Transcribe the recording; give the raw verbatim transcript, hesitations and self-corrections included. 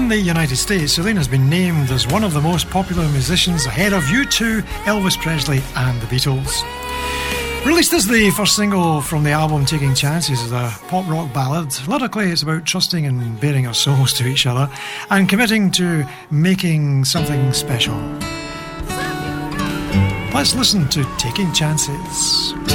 the United States, Celine has been named as one of the most popular musicians ahead of U two, Elvis Presley and the Beatles. Released as the first single from the album Taking Chances, is a pop rock ballad. Lyrically, it's about trusting and baring our souls to each other and committing to making something special. Let's listen to Taking Chances.